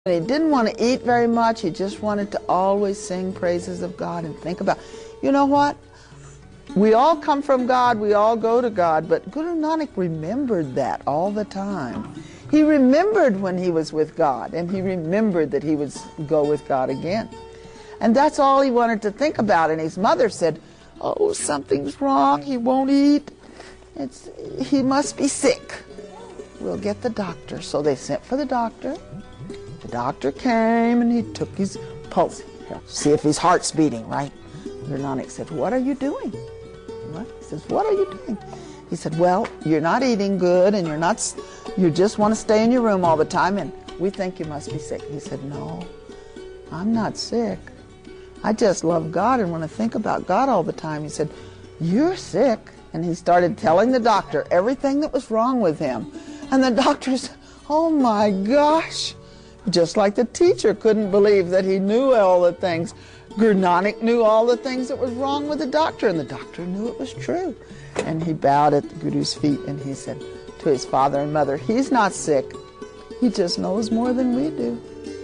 He didn't want to eat very much. He just wanted to always sing praises of God and think about, you know what? We all come from God, we all go to God, but Guru Nanak remembered that all the time. He remembered when he was with God, and he remembered that he would go with God again. And that's all he wanted to think about. And his mother said, oh, something's wrong, he won't eat. He must be sick. We'll get the doctor. So they sent for the doctor. The doctor came and he took his pulse. See if his heart's beating, right? Guru Nanak said, what are you doing? What? He says, what are you doing? He said, well, you're not eating good and you just want to stay in your room all the time and we think you must be sick. He said, no, I'm not sick. I just love God and want to think about God all the time. He said, you're sick. And he started telling the doctor everything that was wrong with him. And the doctor said, oh my gosh. Just like the teacher couldn't believe that he knew all the things. Guru Nanak knew all the things that was wrong with the doctor, and the doctor knew it was true. And he bowed at the Guru's feet and he said to his father and mother, he's not sick. He just knows more than we do.